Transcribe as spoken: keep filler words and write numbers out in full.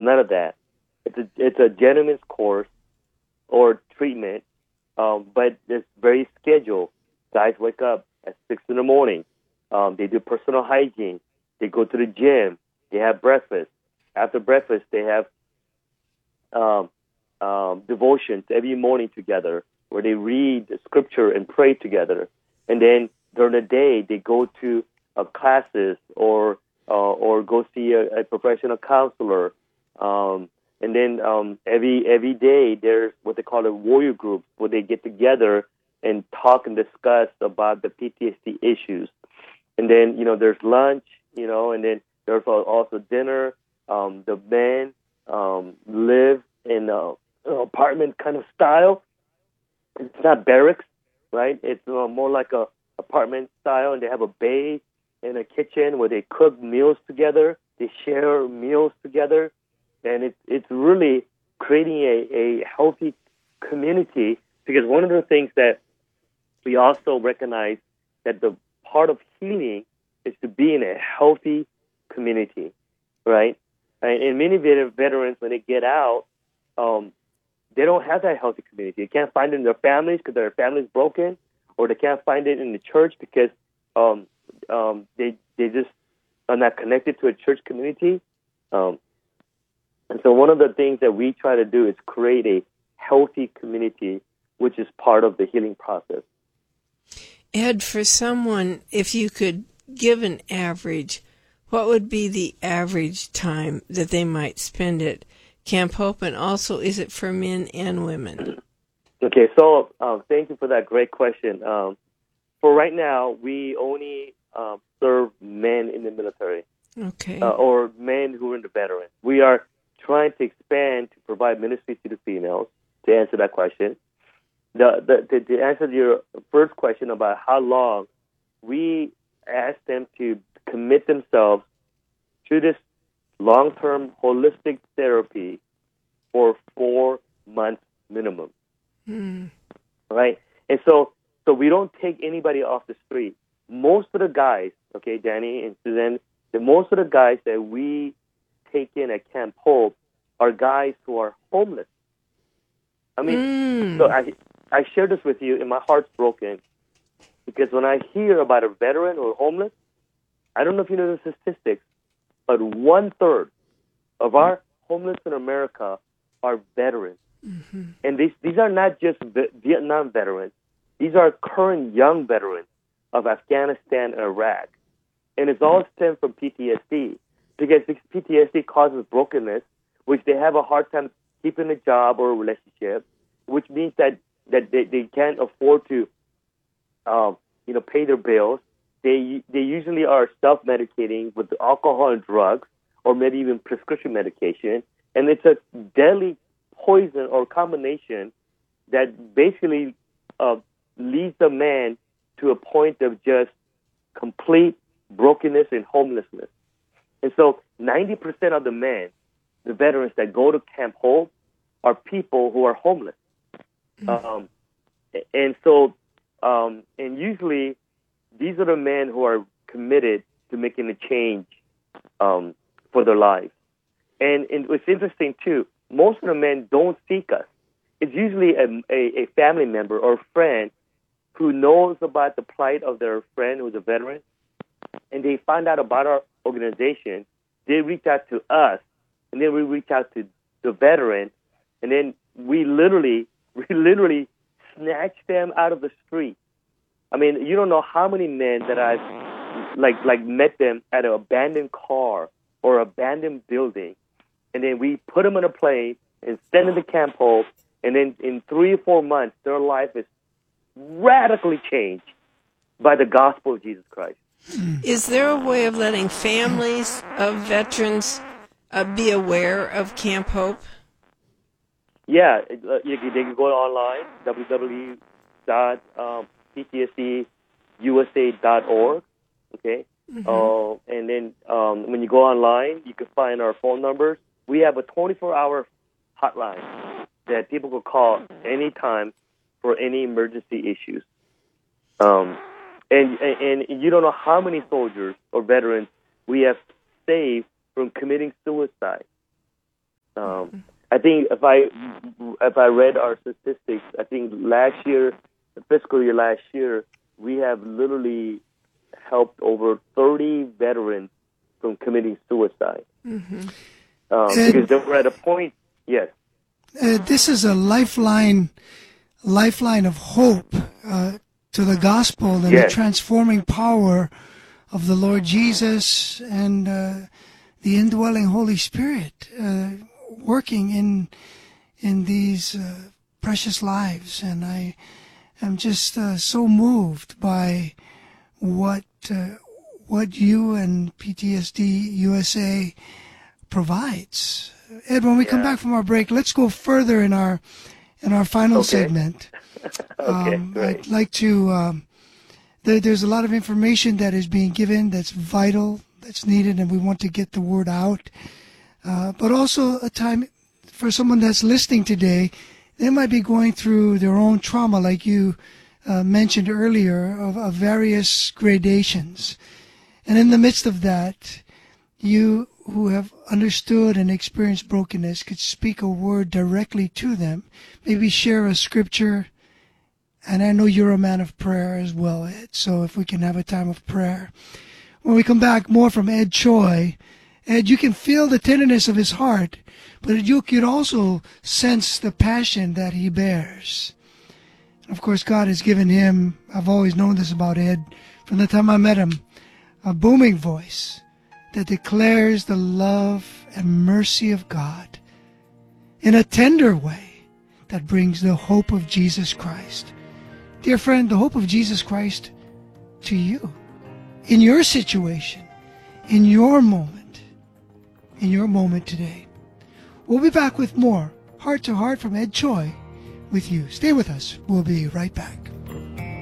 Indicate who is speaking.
Speaker 1: none of that. It's a it's a gentleman's course or treatment, um, but it's very scheduled. Guys wake up at six in the morning. Um, they do personal hygiene. They go to the gym. They have breakfast. After breakfast, they have um, um, devotions every morning together, where they read the scripture and pray together. And then during the day, they go to uh, classes or uh, or go see a, a professional counselor. Um, and then um, every every day, there's what they call a warrior group, where they get together and talk and discuss about the P T S D issues. And then, you know, there's lunch, you know, and then there's also dinner. Um, the men um, live in a, an apartment kind of style. It's not barracks, right? It's uh, more like a apartment style, and they have a bay and a kitchen where they cook meals together. They share meals together, and it's it's really creating a, a healthy community. Because one of the things that we also recognize that the part of healing is to be in a healthy community, right? And, and many vet- veterans, when they get out, um, they don't have that healthy community. They can't find it in their families because their family's broken, or they can't find it in the church because um, um, they they just are not connected to a church community. Um, and so one of the things that we try to do is create a healthy community, which is part of the healing process.
Speaker 2: Ed, for someone, if you could give an average, what would be the average time that they might spend at Camp Hope? And also, is it for men and women?
Speaker 1: Okay, so um, thank you for that great question. Um, for right now, we only um, serve men in the military,
Speaker 2: okay,
Speaker 1: uh, or men who are in the veterans. We are trying to expand to provide ministries to the females, to answer that question. The, the, to answer your first question about how long, we ask them to commit themselves to this long-term holistic therapy for four months minimum,
Speaker 2: mm.
Speaker 1: right? And so, so we don't take anybody off the street. Most of the guys, okay, Danny and Suzanne, the most of the guys that we take in at Camp Hope are guys who are homeless. I mean,
Speaker 2: mm.
Speaker 1: so I I share this with you, and my heart's broken because when I hear about a veteran or homeless, I don't know if you know the statistics, but one third of our homeless in America are veterans.
Speaker 2: Mm-hmm.
Speaker 1: And these these are not just Vietnam veterans. These are current young veterans of Afghanistan and Iraq. And it's all stemmed from P T S D because P T S D causes brokenness, which they have a hard time keeping a job or a relationship, which means that, that they, they can't afford to um, you know, pay their bills. They they usually are self-medicating with alcohol and drugs, or maybe even prescription medication. And it's a deadly poison or combination that basically uh, leads the man to a point of just complete brokenness and homelessness. And so ninety percent of the men, the veterans that go to Camp Hope, are people who are homeless. Mm-hmm. Um, and so, um, and usually these are the men who are committed to making a change um, for their lives. And, and it's interesting, too, most of the men don't seek us. It's usually a, a, a family member or friend who knows about the plight of their friend who's a veteran, and they find out about our organization. They reach out to us, and then we reach out to the veteran, and then we literally, we literally snatch them out of the street. I mean, you don't know how many men that I've like like met them at an abandoned car or abandoned building, and then we put them in a plane and send them to Camp Hope, and then in three or four months, their life is radically changed by the gospel of Jesus Christ.
Speaker 2: Is there a way of letting families of veterans uh, be aware of Camp Hope?
Speaker 1: Yeah, uh, you, they can go online, w w w dot p t s d u s a dot org, okay? Mm-hmm. Uh, and then um, when you go online, you can find our phone numbers. We have a twenty-four hour hotline that people can call anytime for any emergency issues. Um, and, and and you don't know how many soldiers or veterans we have saved from committing suicide. Um, I think if I if I read our statistics, I think last year, the fiscal year last year, we have literally helped over thirty veterans from committing suicide. Mm-hmm. Um, because they were at a point, yes.
Speaker 3: Uh, this is a lifeline, lifeline of hope uh, to the gospel and yes. the transforming power of the Lord Jesus and uh, the indwelling Holy Spirit uh, working in in these uh, precious lives. And I am just uh, so moved by what uh, what you and P T S D U S A provides. Ed, when we yeah. come back from our break, let's go further in our in our final
Speaker 1: okay.
Speaker 3: segment.
Speaker 1: okay,
Speaker 3: um,
Speaker 1: great.
Speaker 3: I'd like to. Um, there, there's a lot of information that is being given that's vital, that's needed, and we want to get the word out. Uh, but also a time for someone that's listening today. They might be going through their own trauma, like you uh, mentioned earlier, of, of various gradations. And in the midst of that, you who have understood and experienced brokenness could speak a word directly to them, maybe share a scripture. And I know you're a man of prayer as well, Ed, so if we can have a time of prayer. When we come back, more from Ed Choi. Ed, you can feel the tenderness of his heart, but you could also sense the passion that he bears. And of course, God has given him, I've always known this about Ed, from the time I met him, a booming voice that declares the love and mercy of God in a tender way that brings the hope of Jesus Christ. Dear friend, the hope of Jesus Christ to you, in your situation, in your moment, in your moment today. We'll be back with more Heart to Heart from Ed Choi with you. Stay with us. We'll be right back.